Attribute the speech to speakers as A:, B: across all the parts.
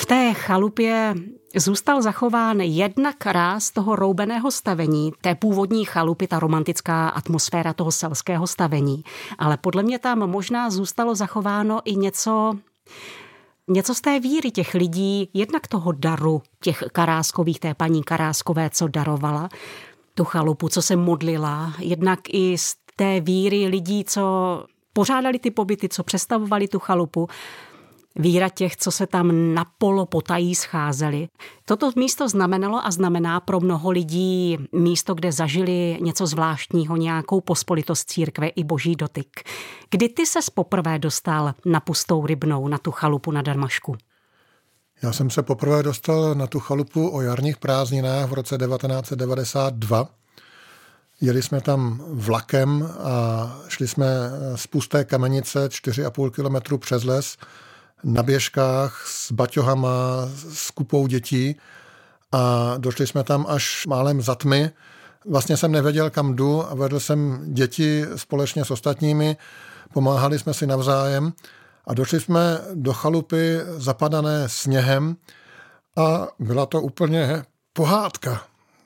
A: té chalupě zůstal zachován jednak ráz toho roubeného stavení, té původní chalupy, ta romantická atmosféra toho selského stavení. Ale podle mě tam možná zůstalo zachováno i něco z té víry těch lidí, jednak toho daru těch Karáskových, té paní Karáskové, co darovala tu chalupu, co se modlila, jednak i z té víry lidí, co pořádali ty pobyty, co představovali tu chalupu, víra těch, co se tam napolo potají scházeli. Toto místo znamenalo a znamená pro mnoho lidí místo, kde zažili něco zvláštního, nějakou pospolitost církve i boží dotyk. Kdy ty ses poprvé dostal na Pustou Rybnou, na tu chalupu na Darmašku?
B: Já jsem se poprvé dostal na tu chalupu o jarních prázdninách v roce 1992. Jeli jsme tam vlakem a šli jsme z Pusté Kamenice 4,5 kilometru přes les na běžkách s baťohama, s kupou dětí a došli jsme tam až málem za tmy. Vlastně jsem nevěděl, kam jdu a vedl jsem děti společně s ostatními, pomáhali jsme si navzájem a došli jsme do chalupy zapadané sněhem a byla to úplně pohádka.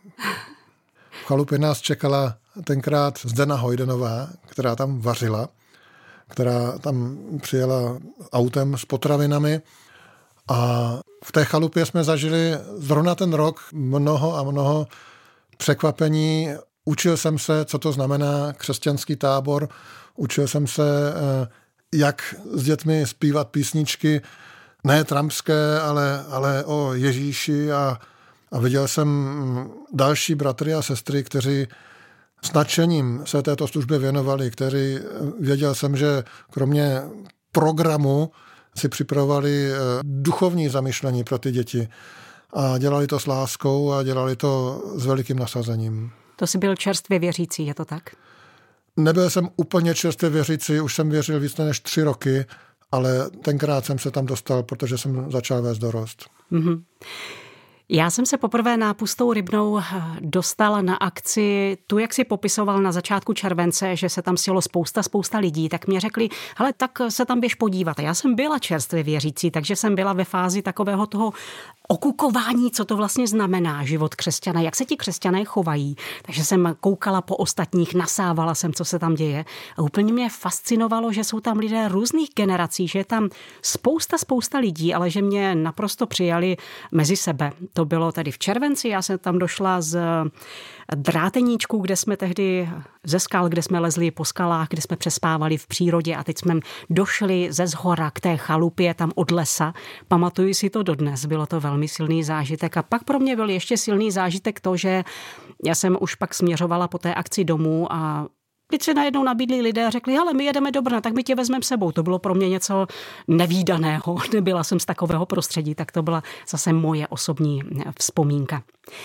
B: V chalupě nás čekala tenkrát Zdena Hojdenová, která tam vařila, která tam přijela autem s potravinami a v té chalupě jsme zažili zrovna ten rok mnoho překvapení. Učil jsem se, co to znamená křesťanský tábor, učil jsem se, jak s dětmi zpívat písničky, ne trampské, ale o Ježíši a viděl jsem další bratry a sestry, kteří s nadšením se této službě věnovali, kteří věděl jsem, že kromě programu si připravovali duchovní zamyšlení pro ty děti a dělali to s láskou a dělali to s velikým nasazením.
A: To jsi byl čerstvě věřící, je to tak?
B: Nebyl jsem úplně čerstvě věřící, už jsem věřil víc než 3 roky, ale tenkrát jsem se tam dostal, protože jsem začal vést dorost.
A: Mm-hmm. Já jsem se poprvé na Pustou Rybnou dostala na akci, tu, jak si popisoval na začátku července, že se tam sjelo spousta lidí, tak mě řekli, hele, tak se tam běž podívat. A já jsem byla čerstvě věřící, takže jsem byla ve fázi takového toho okukování, co to vlastně znamená život křesťana, jak se ti křesťané chovají. Takže jsem koukala po ostatních, nasávala jsem, co se tam děje. A úplně mě fascinovalo, že jsou tam lidé různých generací, že je tam spousta lidí, ale že mě naprosto přijali mezi sebe. To bylo tady v červenci, já jsem tam došla z Dráteníčku, kde jsme tehdy ze skal, kde jsme lezli po skalách, kde jsme přespávali v přírodě a teď jsme došli ze zhora k té chalupě tam od lesa. Pamatuju si to dodnes, bylo to velmi silný zážitek a pak pro mě byl ještě silný zážitek to, že já jsem už pak směřovala po té akci domů a teď se najednou nabídli lidé a řekli, hele, my jedeme do Brna, tak my tě vezmeme sebou. To bylo pro mě něco nevídaného, nebyla jsem z takového prostředí, tak to byla zase moje osobní vzpomínka.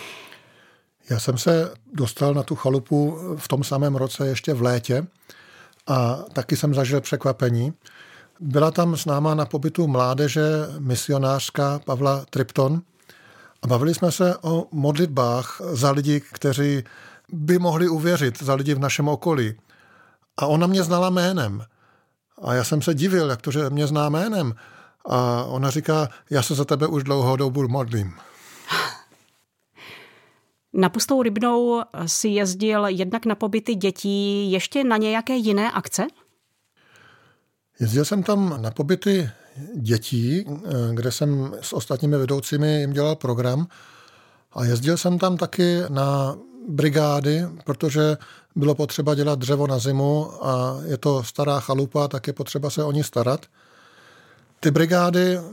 B: Já jsem se dostal na tu chalupu v tom samém roce ještě v létě a taky jsem zažil překvapení. Byla tam s náma na pobytu mládeže misionářka Pavla Tripton a bavili jsme se o modlitbách za lidi, kteří by mohli uvěřit, za lidi v našem okolí. A ona mě znala jménem. A já jsem se divil, jak to, že mě zná jménem. A ona říká, já se za tebe už dlouhou dobu modlím.
A: Na Pustou Rybnou si jezdil jednak na pobyty dětí, ještě na nějaké jiné akce?
B: Jezdil jsem tam na pobyty dětí, kde jsem s ostatními vedoucími jim dělal program. A jezdil jsem tam taky na brigády, protože bylo potřeba dělat dřevo na zimu a je to stará chalupa, tak je potřeba se o ní starat. Ty brigády